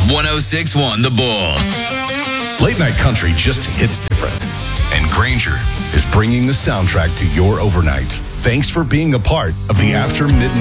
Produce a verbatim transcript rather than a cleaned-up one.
one oh six point one The Bull. Late night country just hits different. And Granger is bringing the soundtrack to your overnight. Thanks for being a part of the After Midnight